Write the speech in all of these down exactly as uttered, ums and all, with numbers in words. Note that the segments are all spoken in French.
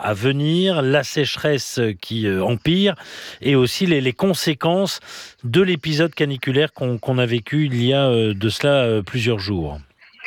à venir, la sécheresse qui euh, empire et aussi les, les conséquences de l'épisode caniculaire qu'on, qu'on a vécu il y a euh, de cela euh, plusieurs jours.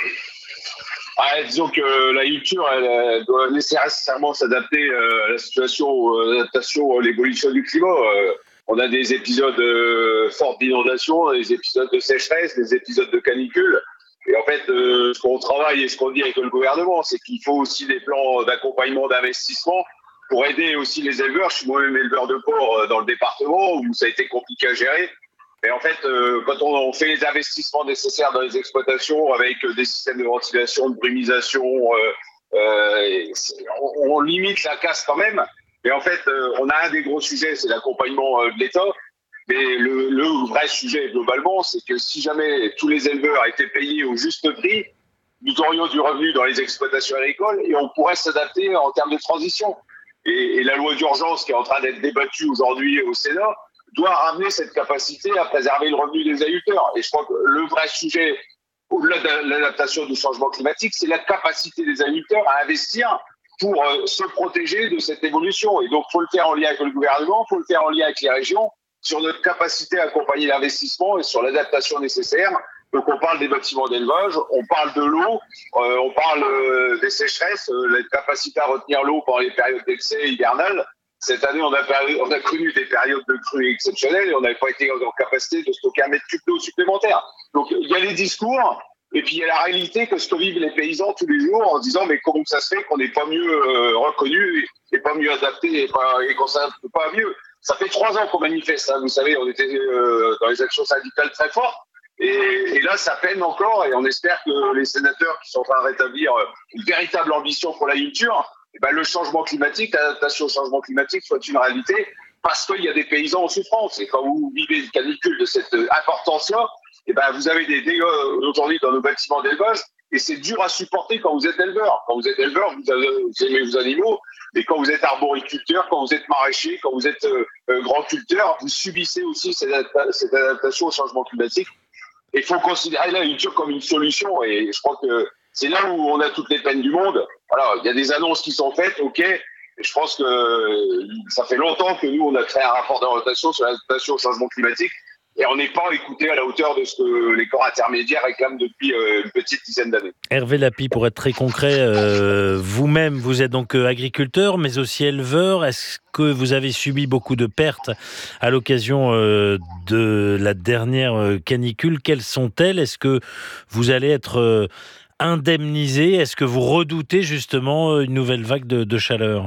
Ah, disons que la culture, elle, elle doit nécessairement s'adapter euh, à la situation, à l'adaptation à l'évolution du climat. Euh, on a des épisodes euh, forts d'inondation, des épisodes de sécheresse, des épisodes de canicule. Et en fait, euh, ce qu'on travaille et ce qu'on dit avec le gouvernement, c'est qu'il faut aussi des plans d'accompagnement, d'investissement pour aider aussi les éleveurs. Je suis moi-même éleveur de porc dans le département où ça a été compliqué à gérer. Et en fait, euh, quand on, on fait les investissements nécessaires dans les exploitations avec euh, des systèmes de ventilation, de brumisation, euh, euh, on, on limite la casse quand même. Mais en fait, euh, on a un des gros sujets, c'est l'accompagnement euh, de l'État. Mais le, le vrai sujet globalement, c'est que si jamais tous les éleveurs étaient payés au juste prix, nous aurions du revenu dans les exploitations agricoles et on pourrait s'adapter en termes de transition. Et, et la loi d'urgence qui est en train d'être débattue aujourd'hui au Sénat doit ramener cette capacité à préserver le revenu des agriculteurs. Et je crois que le vrai sujet, au-delà de l'adaptation du changement climatique, c'est la capacité des agriculteurs à investir pour euh, se protéger de cette évolution. Et donc, il faut le faire en lien avec le gouvernement, il faut le faire en lien avec les régions, sur notre capacité à accompagner l'investissement et sur l'adaptation nécessaire. Donc, on parle des bâtiments d'élevage, on parle de l'eau, euh, on parle euh, des sécheresses, euh, la capacité à retenir l'eau pendant les périodes d'excès hivernales. Cette année, on a, on a connu des périodes de crues exceptionnelles et on n'avait pas été en capacité de stocker un mètre cube d'eau supplémentaire. Donc, il y a les discours et puis il y a la réalité que ce que vivent les paysans tous les jours en se disant mais comment ça se fait qu'on n'est pas mieux euh, reconnu et pas mieux adapté et, pas, et qu'on ne s'adapte pas mieux. Ça fait trois ans qu'on manifeste, hein, vous savez, on était euh, dans les actions syndicales très fortes. Et, et là, ça peine encore et on espère que les sénateurs qui sont en train de rétablir une véritable ambition pour l'agriculture, eh ben, le changement climatique, l'adaptation au changement climatique soit une réalité parce qu'il y a des paysans en souffrance. Et quand vous vivez une canicule de cette importance-là, eh ben, vous avez des dégâts aujourd'hui dans nos bâtiments d'élevage et c'est dur à supporter quand vous êtes éleveur. Quand vous êtes éleveur, vous, avez, vous aimez vos animaux, et quand vous êtes arboriculteur, quand vous êtes maraîcher, quand vous êtes euh, grand culteur, vous subissez aussi cette, adapta- cette adaptation au changement climatique. Et il faut considérer l'agriculture comme une solution et je crois que c'est là où on a toutes les peines du monde. Voilà, il y a des annonces qui sont faites, ok. Et je pense que ça fait longtemps que nous, on a créé un rapport d'orientation sur l'adaptation au changement climatique et on n'est pas écouté à la hauteur de ce que les corps intermédiaires réclament depuis euh, une petite dizaine d'années. Hervé Lapie, pour être très concret, euh, vous-même, vous êtes donc agriculteur, mais aussi éleveur. Est-ce que vous avez subi beaucoup de pertes à l'occasion euh, de la dernière canicule? Quelles sont-elles? Est-ce que vous allez être euh, indemnisé? Est-ce que vous redoutez justement une nouvelle vague de, de chaleur?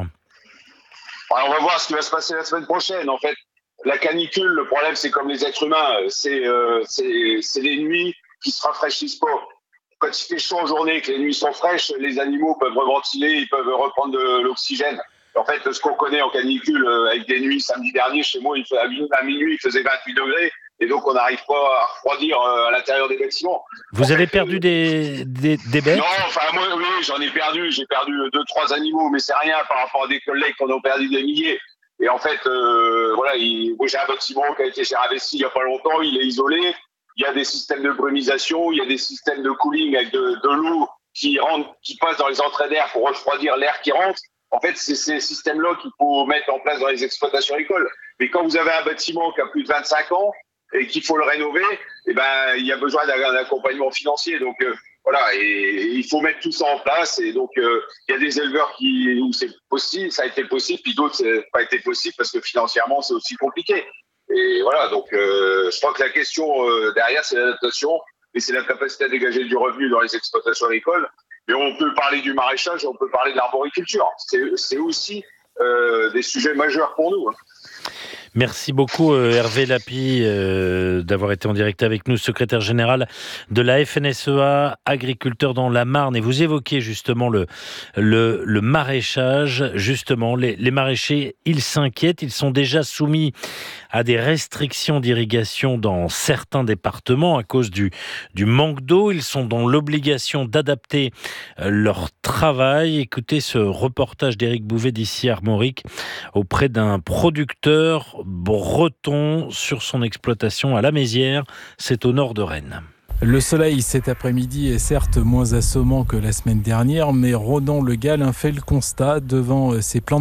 Alors, on va voir ce qui va se passer la semaine prochaine. En fait, la canicule, le problème, c'est comme les êtres humains, c'est, euh, c'est, c'est les nuits qui se rafraîchissent pas. Quand il fait chaud en journée et que les nuits sont fraîches, les animaux peuvent reventiler, ils peuvent reprendre de l'oxygène. En fait, ce qu'on connaît en canicule, avec des nuits, samedi dernier, chez moi, il fait, à minuit, il faisait vingt-huit degrés. Et donc, on n'arrive pas à refroidir à l'intérieur des bâtiments. Vous en avez fait, perdu des, des, des bêtes? Non, enfin, moi, oui, j'en ai perdu. J'ai perdu deux, trois animaux, mais c'est rien par rapport à des collègues qui en ont perdu des milliers. Et en fait, euh, voilà, il, moi, j'ai un bâtiment qui a été réinvesti il n'y a pas longtemps. Il est isolé. Il y a des systèmes de brumisation. Il y a des systèmes de cooling avec de, de l'eau qui rentre, qui passe dans les entrées d'air pour refroidir l'air qui rentre. En fait, c'est ces systèmes-là qu'il faut mettre en place dans les exploitations agricoles. Mais quand vous avez un bâtiment qui a plus de vingt-cinq ans et qu'il faut le rénover, eh ben, il y a besoin d'un accompagnement financier. Donc, euh, voilà, et, et il faut mettre tout ça en place. Et donc, euh, il y a des éleveurs qui, où c'est possible, ça a été possible, puis d'autres, ça n'a pas été possible parce que financièrement, c'est aussi compliqué. Et voilà, donc, euh, je crois que la question euh, derrière, c'est l'adaptation et c'est la capacité à dégager du revenu dans les exploitations agricoles. Mais on peut parler du maraîchage et on peut parler de l'arboriculture. C'est, c'est aussi euh, des sujets majeurs pour nous. Hein. Merci beaucoup euh, Hervé Lapie euh, d'avoir été en direct avec nous, secrétaire général de la F N S E A, agriculteur dans la Marne. Et vous évoquiez justement le, le, le maraîchage. Justement, les, les maraîchers, ils s'inquiètent. Ils sont déjà soumis à des restrictions d'irrigation dans certains départements à cause du, du manque d'eau. Ils sont dans l'obligation d'adapter euh, leur travail. Écoutez ce reportage d'Éric Bouvet d'ici Armorique auprès d'un producteur breton sur son exploitation à la Mézières, c'est au nord de Rennes. Le soleil cet après-midi est certes moins assommant que la semaine dernière, mais Ronan Le Gall fait le constat devant ses plans